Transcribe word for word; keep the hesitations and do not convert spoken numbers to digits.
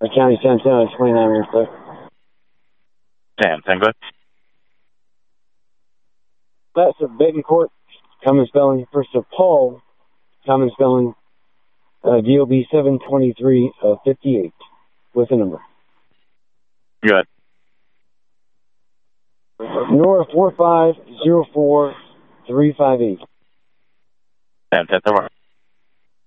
County Santana, twenty-nine real quick. ten, ten, go ahead. That's a Betancourt, common spelling. First of Paul, common spelling. Uh, D O B seven twenty-three fifty-eight with a number. Go ahead. Nora four five zero four three five eight. ten, ten,